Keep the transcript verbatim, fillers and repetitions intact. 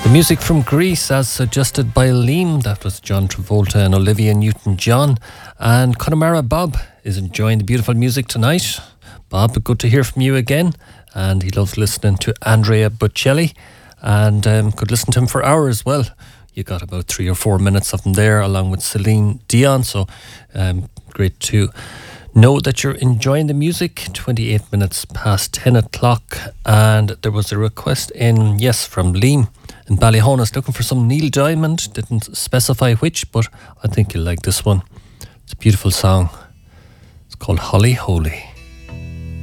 Music from Greece as suggested by Liam. That was John Travolta and Olivia Newton-John. And Connemara Bob is enjoying the beautiful music tonight. Bob, good to hear from you again. And he loves listening to Andrea Bocelli. And um, could listen to him for hours as well. You got about three or four minutes of him there along with Celine Dion. So um, great to know that you're enjoying the music. twenty-eight minutes past ten o'clock. And there was a request in, yes, from Liam in Ballyhonus looking for some Neil Diamond. Didn't specify which, but I think you'll like this one. It's a beautiful song. It's called Holly Holy.